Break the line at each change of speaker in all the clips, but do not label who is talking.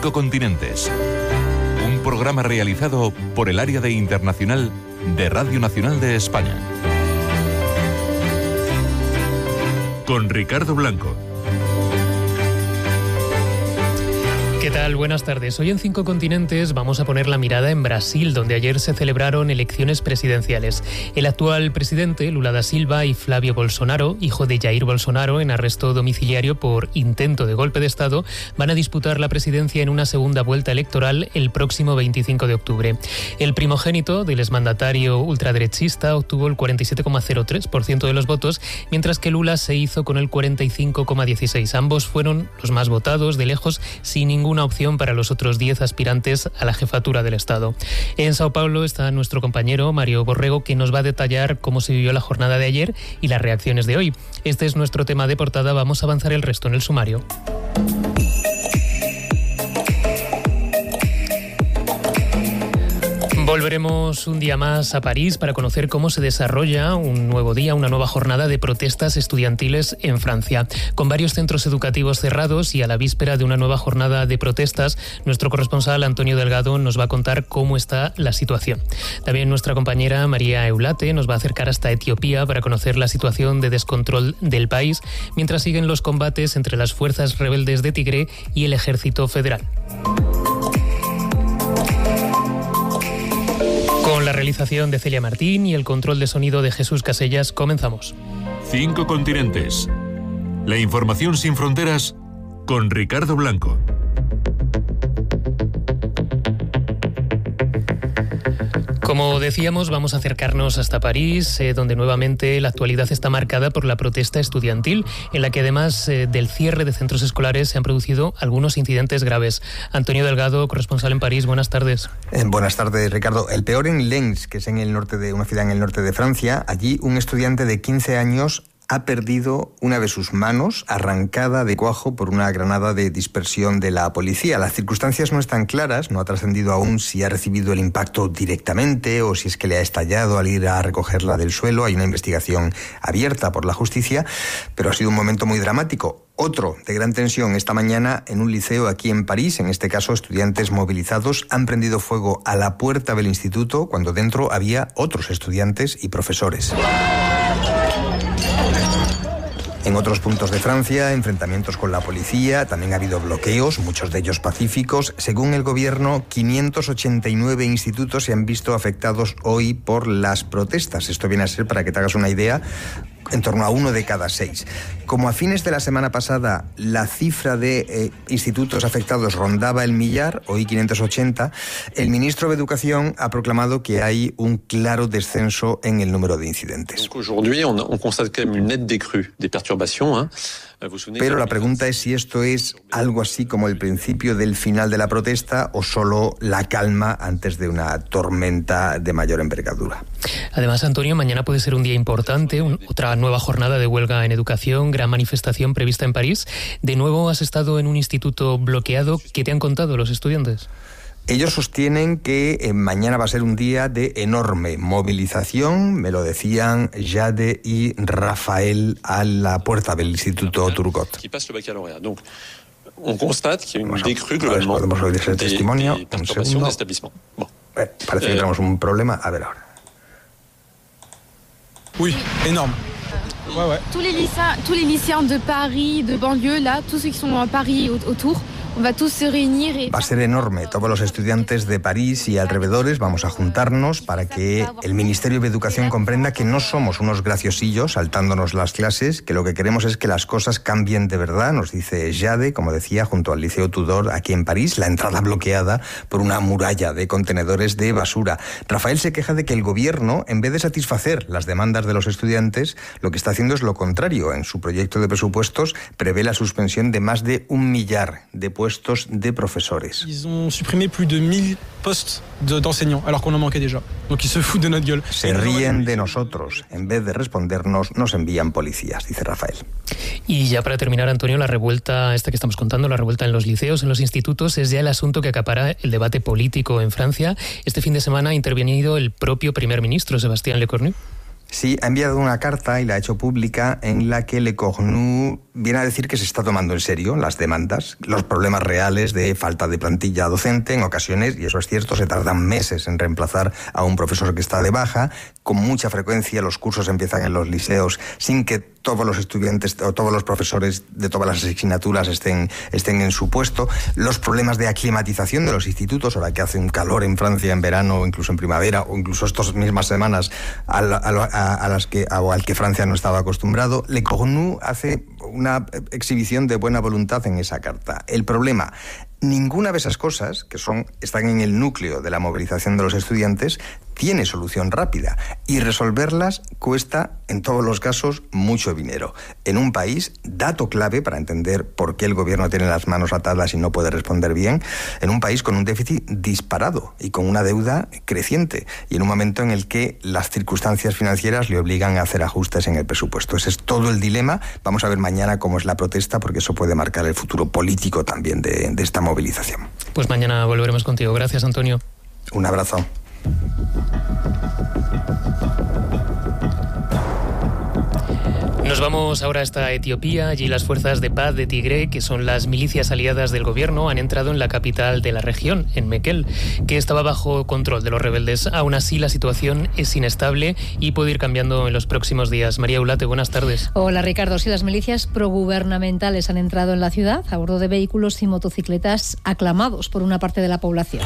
5 continentes. Un programa realizado por el Área de Internacional de Radio Nacional de España. Con Ricardo Blanco.
¿Qué tal? Buenas tardes. Hoy en 5 continentes vamos a poner la mirada en Brasil, donde ayer se celebraron elecciones presidenciales. El actual presidente, Lula da Silva, y Flávio Bolsonaro, hijo de Jair Bolsonaro, en arresto domiciliario por intento de golpe de Estado, van a disputar la presidencia en una segunda vuelta electoral el próximo 25 de octubre. El primogénito del exmandatario ultraderechista obtuvo el 47,03% de los votos, mientras que Lula se hizo con el 45,16%. Ambos fueron los más votados de lejos, sin ninguna opción para los otros 10 aspirantes a la jefatura del Estado. En Sao Paulo está nuestro compañero Mario Borrego, que nos va a detallar cómo se vivió la jornada de ayer y las reacciones de hoy. Este es nuestro tema de portada. Vamos a avanzar el resto en el sumario. Volveremos un día más a París para conocer cómo se desarrolla un nuevo día, una nueva jornada de protestas estudiantiles en Francia. Con varios centros educativos cerrados y a la víspera de una nueva jornada de protestas, nuestro corresponsal Antonio Delgado nos va a contar cómo está la situación. También nuestra compañera María Eulate nos va a acercar hasta Etiopía para conocer la situación de descontrol del país, mientras siguen los combates entre las fuerzas rebeldes de Tigré y el ejército federal. Con la realización de Celia Martín y el control de sonido de Jesús Casellas, comenzamos.
5 continentes. La información sin fronteras con Ricardo Blanco.
Como decíamos, vamos a acercarnos hasta París, donde nuevamente la actualidad está marcada por la protesta estudiantil, en la que además del cierre de centros escolares se han producido algunos incidentes graves. Antonio Delgado, corresponsal en París, buenas tardes.
Buenas tardes, Ricardo. El peor en Lens, que es en el norte de una ciudad en el norte de Francia. Allí un estudiante de 15 años ha perdido una de sus manos arrancada de cuajo por una granada de dispersión de la policía. Las circunstancias no están claras, no ha trascendido aún si ha recibido el impacto directamente o si es que le ha estallado al ir a recogerla del suelo. Hay una investigación abierta por la justicia, pero ha sido un momento muy dramático. Otro de gran tensión esta mañana en un liceo aquí en París. En este caso, estudiantes movilizados han prendido fuego a la puerta del instituto cuando dentro había otros estudiantes y profesores. En otros puntos de Francia, enfrentamientos con la policía, también ha habido bloqueos, muchos de ellos pacíficos. Según el gobierno, 589 institutos se han visto afectados hoy por las protestas. Esto viene a ser, para que te hagas una idea, en torno a 1 de cada 6. Como a fines de la semana pasada la cifra de institutos afectados rondaba el millar, hoy 580, el ministro de Educación ha proclamado que hay un claro descenso en el número de incidentes. Pero la pregunta es si esto es algo así como el principio del final de la protesta o solo la calma antes de una tormenta de mayor envergadura.
Además, Antonio, mañana puede ser un día importante, otra nueva jornada de huelga en educación, gran manifestación prevista en París. De nuevo has estado en un instituto bloqueado. ¿Qué te han contado los estudiantes?
Ellos sostienen que mañana va a ser un día de enorme movilización, me lo decían Jade y Rafael a la puerta del Instituto Turgot. Podemos oír ese testimonio. Un segundo. Parece que tenemos un problema. A ver ahora.
Oui, énorme. Ouais.
Tous les lycéens de Paris, de banlieue, là, tous ceux qui sont à Paris autour, on va tous se reunir et...
Va a ser enorme. Todos los estudiantes de París y alrededores vamos a juntarnos para que el Ministerio de Educación comprenda que no somos unos graciosillos saltándonos las clases, que lo que queremos es que las cosas cambien de verdad, nos dice Jade, como decía, junto al Liceo Tudor aquí en París, la entrada bloqueada por una muralla de contenedores de basura. Rafael se queja de que el gobierno, en vez de satisfacer las demandas de los estudiantes, lo que está haciendo es lo contrario. En su proyecto de presupuestos prevé la suspensión de más de 1 millar de puestos de profesores.
Ils ont supprimé plus de 1000 postes d'enseignants, alors qu'on en manquait déjà. Donc ils se foutent de notre gueule.
Se ríen de nosotros. En vez de respondernos, nos envían policías, dice Rafael.
Y ya para terminar, Antonio, la revuelta esta que estamos contando, la revuelta en los liceos, en los institutos, es ya el asunto que acapara el debate político en Francia. Este fin de semana ha intervenido el propio primer ministro, Sébastien Lecornu.
Sí, ha enviado una carta y la ha hecho pública en la que Le Cornu viene a decir que se está tomando en serio las demandas, los problemas reales de falta de plantilla docente. En ocasiones, y eso es cierto, se tardan meses en reemplazar a un profesor que está de baja. Con mucha frecuencia los cursos empiezan en los liceos sin que todos los estudiantes o todos los profesores de todas las asignaturas estén en su puesto. Los problemas de aclimatización de los institutos, ahora que hace un calor en Francia en verano, o incluso en primavera, o incluso estas mismas semanas al que Francia no estaba acostumbrado. Le Cornu hace una exhibición de buena voluntad en esa carta. El problema: ninguna de esas cosas, que están en el núcleo de la movilización de los estudiantes, tiene solución rápida, y resolverlas cuesta, en todos los casos, mucho dinero. En un país, dato clave para entender por qué el gobierno tiene las manos atadas y no puede responder bien, en un país con un déficit disparado y con una deuda creciente, y en un momento en el que las circunstancias financieras le obligan a hacer ajustes en el presupuesto. Ese es todo el dilema. Vamos a ver mañana cómo es la protesta, porque eso puede marcar el futuro político también de esta movilización.
Pues mañana volveremos contigo. Gracias, Antonio.
Un abrazo.
Nos vamos ahora hasta Etiopía. Allí las fuerzas de paz de Tigre, que son las milicias aliadas del gobierno, han entrado en la capital de la región, en Mekelle, que estaba bajo control de los rebeldes. Aún así, la situación es inestable y puede ir cambiando en los próximos días. María Ulate, buenas tardes.
Hola, Ricardo. Sí, las milicias progubernamentales han entrado en la ciudad a bordo de vehículos y motocicletas aclamados por una parte de la población.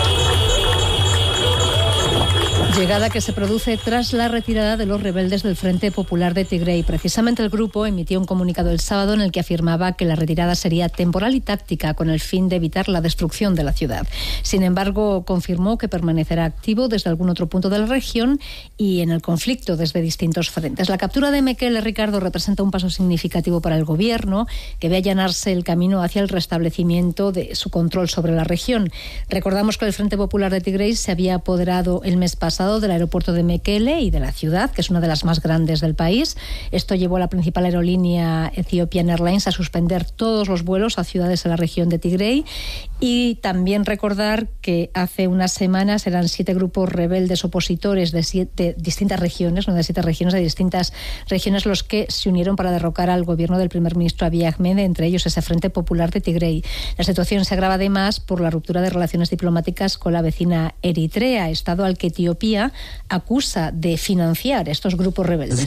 Llegada que se produce tras la retirada de los rebeldes del Frente Popular de Tigray. Precisamente el grupo emitió un comunicado el sábado en el que afirmaba que la retirada sería temporal y táctica con el fin de evitar la destrucción de la ciudad. Sin embargo, confirmó que permanecerá activo desde algún otro punto de la región y en el conflicto desde distintos frentes. La captura de Mekelle, Ricardo, representa un paso significativo para el gobierno, que ve allanarse el camino hacia el restablecimiento de su control sobre la región. Recordamos que el Frente Popular de Tigray se había apoderado el mes pasado del aeropuerto de Mekelle y de la ciudad, que es una de las más grandes del país. Esto llevó a la principal aerolínea Ethiopian Airlines a suspender todos los vuelos a ciudades de la región de Tigray. Y también recordar que hace unas semanas eran 7 grupos rebeldes opositores de distintas regiones, no de 7 regiones, de distintas regiones, los que se unieron para derrocar al gobierno del primer ministro Abiy Ahmed, entre ellos ese Frente Popular de Tigray. La situación se agrava además por la ruptura de relaciones diplomáticas con la vecina Eritrea, estado al que Etiopía acusa de financiar estos grupos rebeldes.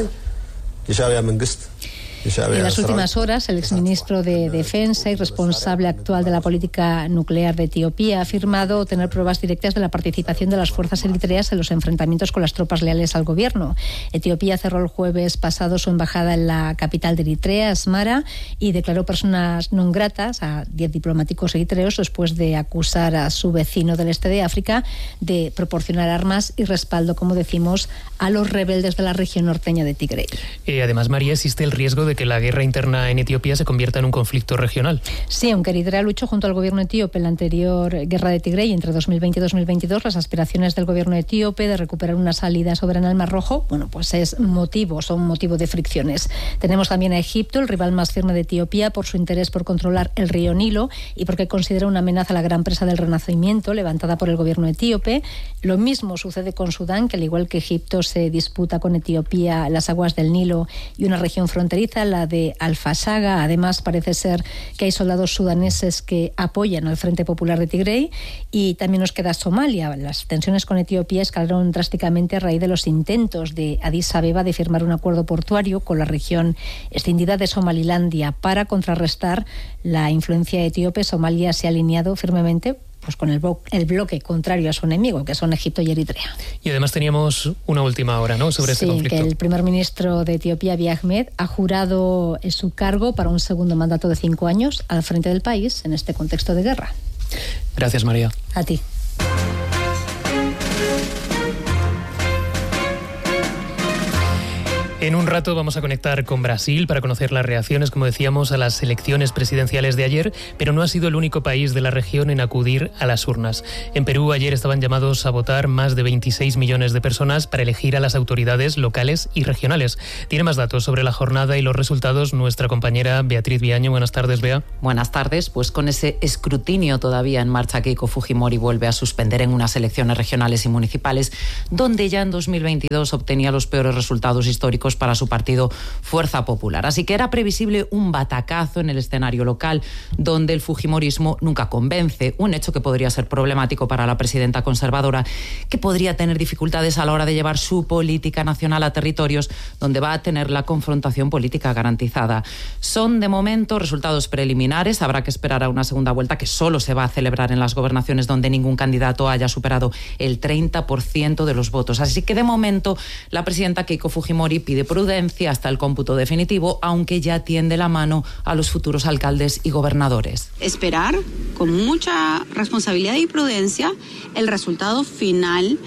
En las últimas horas, el exministro de Defensa y responsable actual de la política nuclear de Etiopía ha afirmado tener pruebas directas de la participación de las fuerzas eritreas en los enfrentamientos con las tropas leales al gobierno. Etiopía cerró el jueves pasado su embajada en la capital de Eritrea, Asmara, y declaró personas non gratas a 10 diplomáticos eritreos después de acusar a su vecino del este de África de proporcionar armas y respaldo, como decimos, a los rebeldes de la región norteña de Tigray.
Además, María, existe el riesgo de que la guerra interna en Etiopía se convierta en un conflicto regional.
Sí, aunque Eritrea luchó junto al gobierno etíope en la anterior guerra de Tigray entre 2020 y 2022, las aspiraciones del gobierno etíope de recuperar una salida soberana al Mar Rojo, pues son motivo de fricciones. Tenemos también a Egipto, el rival más firme de Etiopía, por su interés por controlar el río Nilo y porque considera una amenaza a la gran presa del Renacimiento levantada por el gobierno etíope. Lo mismo sucede con Sudán, que al igual que Egipto se disputa con Etiopía las aguas del Nilo y una región fronteriza, la de Al-Fashaga. Además, parece ser que hay soldados sudaneses que apoyan al Frente Popular de Tigray. Y también nos queda Somalia. Las tensiones con Etiopía escalaron drásticamente a raíz de los intentos de Addis Abeba de firmar un acuerdo portuario con la región extendida de Somalilandia para contrarrestar la influencia etíope. Somalia se ha alineado firmemente con el bloque contrario a su enemigo, que son Egipto y Eritrea.
Y además teníamos una última hora, ¿no?, sobre este conflicto.
Que el primer ministro de Etiopía, Abiy Ahmed, ha jurado su cargo para un segundo mandato de 5 años al frente del país en este contexto de guerra.
Gracias, María.
A ti.
En un rato vamos a conectar con Brasil para conocer las reacciones, como decíamos, a las elecciones presidenciales de ayer, pero no ha sido el único país de la región en acudir a las urnas. En Perú ayer estaban llamados a votar más de 26 millones de personas para elegir a las autoridades locales y regionales. Tiene más datos sobre la jornada y los resultados nuestra compañera Beatriz Viaño. Buenas tardes, Bea.
Buenas tardes. Pues con ese escrutinio todavía en marcha, Keiko Fujimori vuelve a suspender en unas elecciones regionales y municipales, donde ya en 2022 obtenía los peores resultados históricos para su partido Fuerza Popular. Así que era previsible un batacazo en el escenario local, donde el fujimorismo nunca convence, un hecho que podría ser problemático para la presidenta conservadora, que podría tener dificultades a la hora de llevar su política nacional a territorios donde va a tener la confrontación política garantizada. Son de momento resultados preliminares, habrá que esperar a una segunda vuelta que solo se va a celebrar en las gobernaciones donde ningún candidato haya superado el 30% de los votos. Así que de momento la presidenta Keiko Fujimori pide prudencia hasta el cómputo definitivo, aunque ya tiende la mano a los futuros alcaldes y gobernadores.
Esperar con mucha responsabilidad y prudencia el resultado final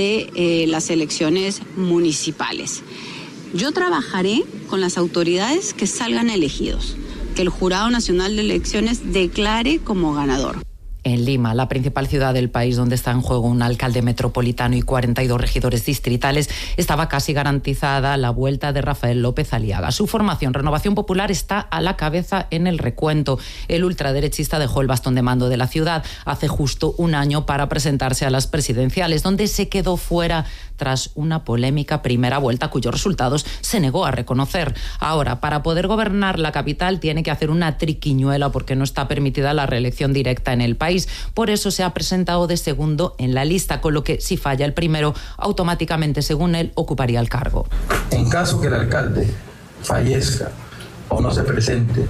de las elecciones municipales. Yo trabajaré con las autoridades que salgan elegidos, que el Jurado Nacional de Elecciones declare como ganador.
En Lima, la principal ciudad del país, donde está en juego un alcalde metropolitano y 42 regidores distritales, estaba casi garantizada la vuelta de Rafael López Aliaga. Su formación, Renovación Popular, está a la cabeza en el recuento. El ultraderechista dejó el bastón de mando de la ciudad hace justo un año para presentarse a las presidenciales, donde se quedó fuera tras una polémica primera vuelta cuyos resultados se negó a reconocer. Ahora, para poder gobernar la capital tiene que hacer una triquiñuela porque no está permitida la reelección directa en el país. Por eso se ha presentado de segundo en la lista, con lo que si falla el primero, automáticamente, según él, ocuparía el cargo.
En caso que el alcalde fallezca o no se presente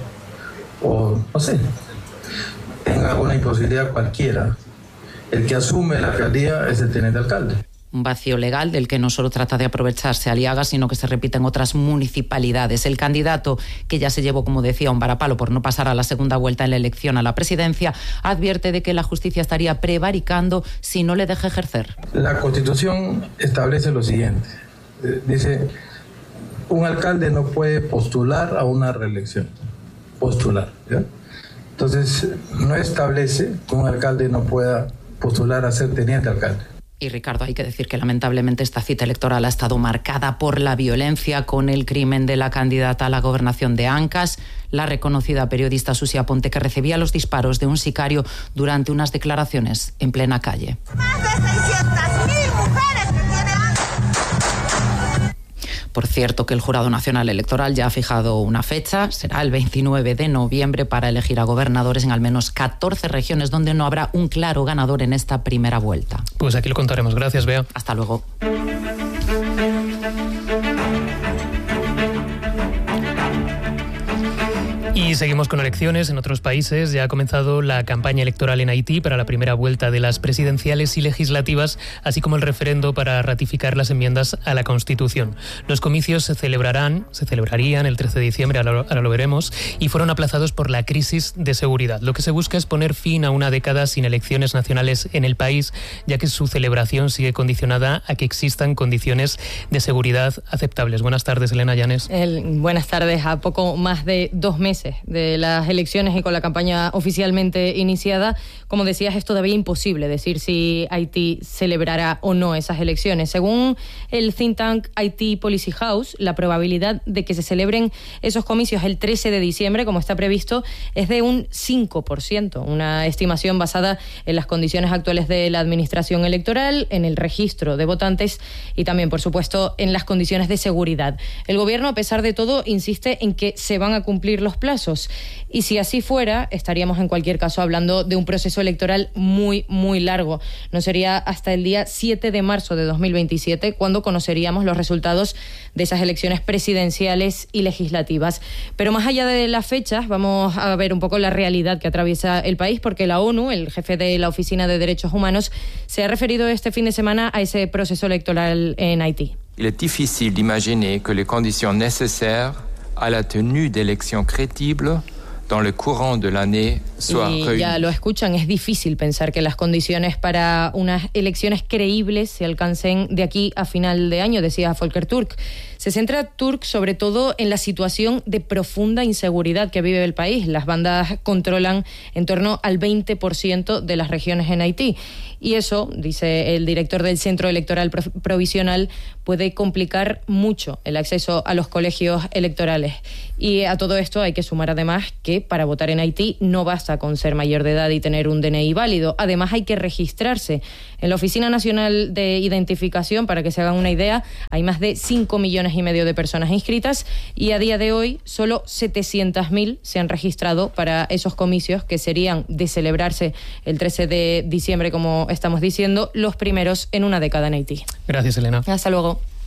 o, no sé, tenga alguna imposibilidad cualquiera, el que asume la alcaldía es el teniente alcalde.
Un vacío legal del que no solo trata de aprovecharse Aliaga, sino que se repite en otras municipalidades. El candidato, que ya se llevó, como decía, un varapalo por no pasar a la segunda vuelta en la elección a la presidencia, advierte de que la justicia estaría prevaricando si no le deja ejercer.
La Constitución establece lo siguiente. Dice, un alcalde no puede postular a una reelección. Postular, ¿ya? Entonces, no establece que un alcalde no pueda postular a ser teniente alcalde.
Y Ricardo, hay que decir que lamentablemente esta cita electoral ha estado marcada por la violencia, con el crimen de la candidata a la gobernación de Ancash, la reconocida periodista Susi Aponte, que recibía los disparos de un sicario durante unas declaraciones en plena calle.
Más de 600.000 mujeres que tiene Ancash.
Por cierto, que el Jurado Nacional Electoral ya ha fijado una fecha, será el 29 de noviembre, para elegir a gobernadores en al menos 14 regiones donde no habrá un claro ganador en esta primera vuelta.
Pues aquí lo contaremos. Gracias, Bea.
Hasta luego.
Y seguimos con elecciones en otros países. Ya ha comenzado la campaña electoral en Haití para la primera vuelta de las presidenciales y legislativas, así como el referendo para ratificar las enmiendas a la Constitución. Los comicios se celebrarían el 13 de diciembre, ahora lo veremos, y fueron aplazados por la crisis de seguridad. Lo que se busca es poner fin a una década sin elecciones nacionales en el país, ya que su celebración sigue condicionada a que existan condiciones de seguridad aceptables. Buenas tardes, Elena Llanes.
Buenas tardes. A poco más de 2 meses de las elecciones y con la campaña oficialmente iniciada, como decías, es todavía imposible decir si Haití celebrará o no esas elecciones. Según el think tank Haití Policy House, la probabilidad de que se celebren esos comicios el 13 de diciembre, como está previsto, es de un 5%, una estimación basada en las condiciones actuales de la administración electoral, en el registro de votantes y también, por supuesto, en las condiciones de seguridad. El gobierno, a pesar de todo, insiste en que se van a cumplir los plazos. Y si así fuera, estaríamos en cualquier caso hablando de un proceso electoral muy, muy largo. No sería hasta el día 7 de marzo de 2027 cuando conoceríamos los resultados de esas elecciones presidenciales y legislativas. Pero más allá de las fechas, vamos a ver un poco la realidad que atraviesa el país, porque la ONU, el jefe de la Oficina de Derechos Humanos, se ha referido este fin de semana a ese proceso electoral en Haití.
Il est difficile d'imaginer que les conditions nécessaires à la tenue d'élections crédibles dans le courant de l'année soit
y
réunie.
ya lo escuchan, es difícil pensar que las condiciones para unas elecciones creíbles se alcancen de aquí a final de año, decía Volker Turk. Se centra Turk sobre todo en la situación de profunda inseguridad que vive el país. Las bandas controlan en torno al 20% de las regiones en Haití. Y eso, dice el director del Centro Electoral Provisional, puede complicar mucho el acceso a los colegios electorales. Y a todo esto hay que sumar además que para votar en Haití no basta con ser mayor de edad y tener un DNI válido. Además hay que registrarse. En la Oficina Nacional de Identificación, para que se hagan una idea, hay más de 5,5 millones de personas inscritas y a día de hoy solo 700.000 se han registrado para esos comicios que serían, de celebrarse el 13 de diciembre, como estamos diciendo, los primeros en una década en Haití.
Gracias, Elena.
Hasta luego.